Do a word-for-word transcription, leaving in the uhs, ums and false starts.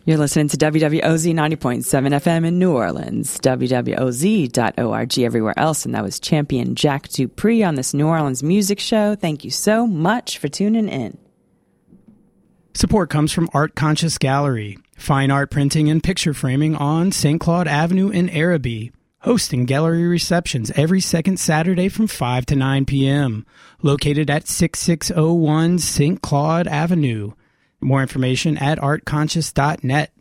You're listening to W W O Z ninety point seven F M in New Orleans, W W O Z dot org everywhere else, and that was champion Jack Dupree on this New Orleans music show. Thank you so much for tuning in. Support comes from Art Conscious Gallery, fine art printing and picture framing on Saint Claude Avenue in Araby, hosting gallery receptions every second Saturday from five to nine p.m., located at sixty-six oh one Saint Claude Avenue. More information at art conscious dot net.